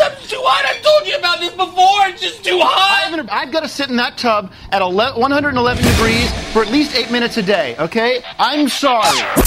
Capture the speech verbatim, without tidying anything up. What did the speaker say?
tub's too hot. I've told you about this before. It's just too hot. I've, I've got to sit in that tub at one hundred eleven degrees for at least eight minutes a day, okay? I'm sorry.